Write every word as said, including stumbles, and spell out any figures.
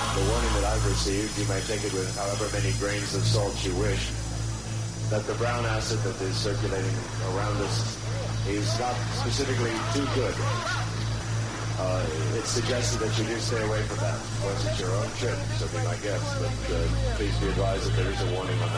the warning that I've received, you may take it with however many grains of salt you wish, that the brown acid that is circulating around us is not specifically too good. Uh, it's suggested that you do stay away from that. Of course, it's your own trip, so be my guest, but uh, please be advised that there is a warning on